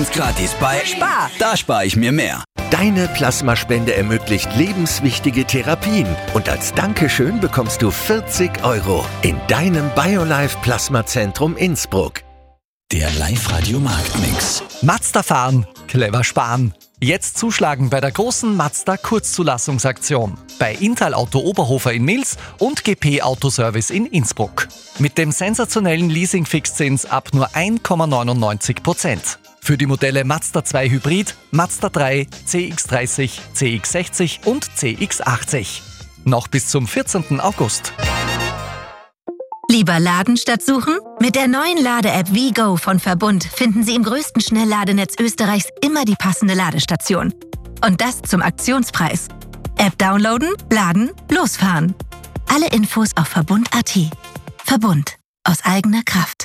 Gratis bei Spar. Da spare ich mir mehr. Deine Plasmaspende ermöglicht lebenswichtige Therapien und als Dankeschön bekommst du 40 € in deinem BioLife Plasmazentrum Innsbruck. Der Live-Radio Marktmix. Mazda fahren, clever sparen. Jetzt zuschlagen bei der großen Mazda Kurzzulassungsaktion. Bei Intal Auto Oberhofer in Mils und GP Autoservice in Innsbruck. Mit dem sensationellen Leasing-Fixzins ab nur 1,99%. Für die Modelle Mazda 2 Hybrid, Mazda 3, CX-30, CX-60 und CX-80. Noch bis zum 14. August. Lieber laden statt suchen? Mit der neuen Lade-App WeGo von Verbund finden Sie im größten Schnellladenetz Österreichs immer die passende Ladestation. Und das zum Aktionspreis. App downloaden, laden, losfahren. Alle Infos auf Verbund.at. Verbund. Aus eigener Kraft.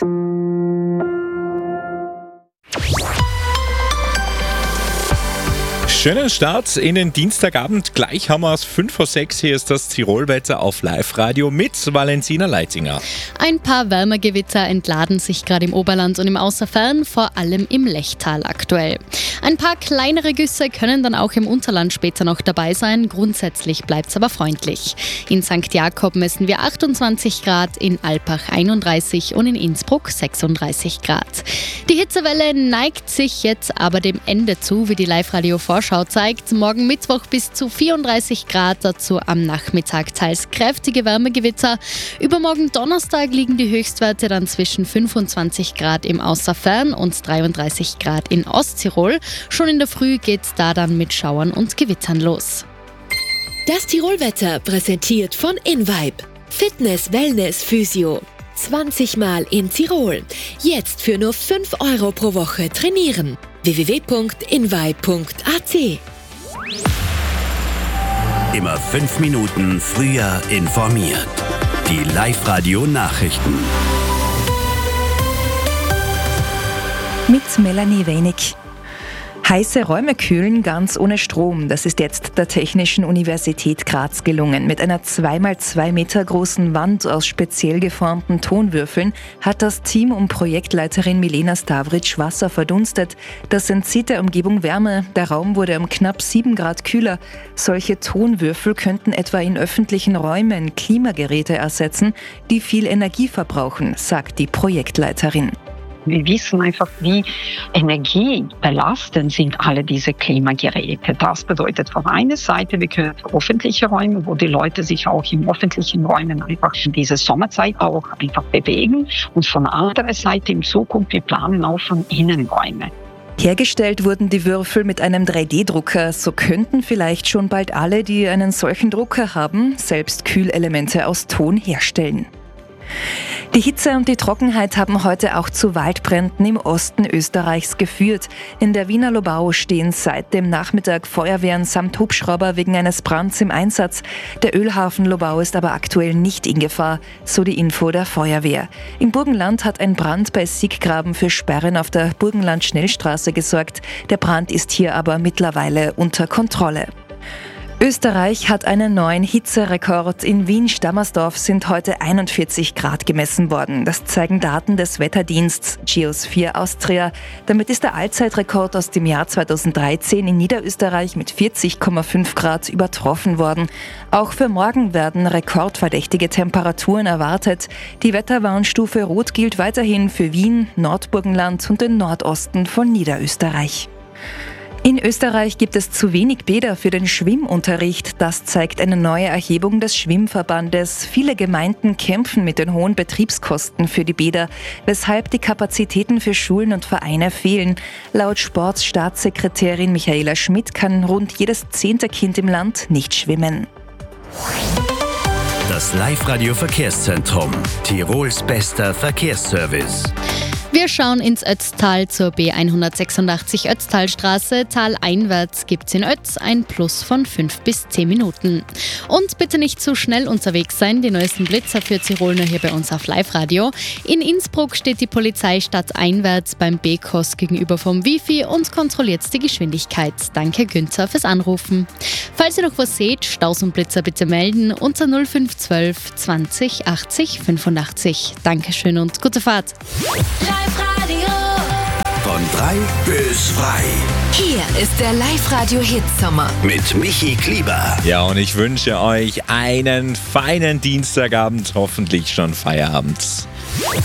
Schönen Start in den Dienstagabend. Gleich haben wir es 5:06 Hier ist das Tirolwetter auf Live-Radio mit Valentina Leitinger. Ein paar Wärmegewitter entladen sich gerade im Oberland und im Außerfern, vor allem im Lechtal aktuell. Ein paar kleinere Güsse können dann auch im Unterland später noch dabei sein. Grundsätzlich bleibt es aber freundlich. In St. Jakob messen wir 28 Grad, in Alpbach 31 und in Innsbruck 36 Grad. Die Hitzewelle neigt sich jetzt aber dem Ende zu, wie die Live-Radio-Vorschau zeigt. Morgen Mittwoch bis zu 34 Grad, dazu am Nachmittag teils kräftige Wärmegewitter. Übermorgen Donnerstag liegen die Höchstwerte dann zwischen 25 Grad im Außerfern und 33 Grad in Osttirol. Schon in der Früh geht's da dann mit Schauern und Gewittern los. Das Tirolwetter präsentiert von InVibe. Fitness, Wellness, Physio. 20 Mal in Tirol. Jetzt für nur 5 € pro Woche trainieren. www.invibe.at. Immer 5 Minuten früher informiert. Die Live-Radio Nachrichten. Mit Melanie Wenig. Heiße Räume kühlen ganz ohne Strom. Das ist jetzt der Technischen Universität Graz gelungen. Mit einer 2x2 Meter großen Wand aus speziell geformten Tonwürfeln hat das Team um Projektleiterin Milena Stavric Wasser verdunstet. Das entzieht der Umgebung Wärme. Der Raum wurde um knapp 7 Grad kühler. Solche Tonwürfel könnten etwa in öffentlichen Räumen Klimageräte ersetzen, die viel Energie verbrauchen, sagt die Projektleiterin. Wir wissen einfach, wie energiebelastend sind alle diese Klimageräte. Das bedeutet von einer Seite, wir können öffentliche Räume, wo die Leute sich auch in öffentlichen Räumen einfach in dieser Sommerzeit auch einfach bewegen. Und von der anderen Seite in Zukunft, wir planen auch von Innenräumen. Hergestellt wurden die Würfel mit einem 3D-Drucker. So könnten vielleicht schon bald alle, die einen solchen Drucker haben, selbst Kühlelemente aus Ton herstellen. Die Hitze und die Trockenheit haben heute auch zu Waldbränden im Osten Österreichs geführt. In der Wiener Lobau stehen seit dem Nachmittag Feuerwehren samt Hubschrauber wegen eines Brands im Einsatz. Der Ölhafen Lobau ist aber aktuell nicht in Gefahr, so die Info der Feuerwehr. Im Burgenland hat ein Brand bei Sieggraben für Sperren auf der Burgenland-Schnellstraße gesorgt. Der Brand ist hier aber mittlerweile unter Kontrolle. Österreich hat einen neuen Hitzerekord. In Wien-Stammersdorf sind heute 41 Grad gemessen worden. Das zeigen Daten des Wetterdiensts Geosphere Austria. Damit ist der Allzeitrekord aus dem Jahr 2013 in Niederösterreich mit 40,5 Grad übertroffen worden. Auch für morgen werden rekordverdächtige Temperaturen erwartet. Die Wetterwarnstufe Rot gilt weiterhin für Wien, Nordburgenland und den Nordosten von Niederösterreich. In Österreich gibt es zu wenig Bäder für den Schwimmunterricht. Das zeigt eine neue Erhebung des Schwimmverbandes. Viele Gemeinden kämpfen mit den hohen Betriebskosten für die Bäder, weshalb die Kapazitäten für Schulen und Vereine fehlen. Laut Sportstaatssekretärin Michaela Schmidt kann rund jedes 10. Kind im Land nicht schwimmen. Das Live-Radio Verkehrszentrum. Tirols bester Verkehrsservice. Wir schauen ins Ötztal zur B186 Ötztalstraße. Taleinwärts gibt's in Ötz ein Plus von 5 bis 10 Minuten. Und bitte nicht zu schnell unterwegs sein. Die neuesten Blitzer für Tirol nur hier bei uns auf Live-Radio. In Innsbruck steht die Polizei stadteinwärts beim B-Kos gegenüber vom Wifi und kontrolliert die Geschwindigkeit. Danke Günther fürs Anrufen. Falls ihr noch was seht, Staus und Blitzer bitte melden unter 0512 20 80 85. Dankeschön und gute Fahrt. Live-Radio. Von 3 bis frei. Hier ist der Live-Radio-Hit-Sommer. Mit Michi Klieber. Ja, und ich wünsche euch einen feinen Dienstagabend, hoffentlich schon Feierabend.